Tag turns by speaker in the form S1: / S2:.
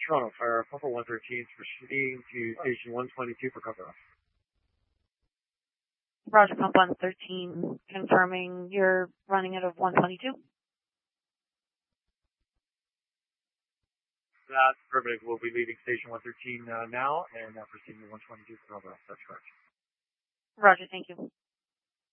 S1: Toronto, fire pumper 113, proceeding to station 122 for cover-off.
S2: Roger, pump 113, confirming you're running out of 122.
S1: That's perfect. We'll be leaving station 113 now and proceeding to 122 for cover-off. That's correct.
S2: Roger, thank you.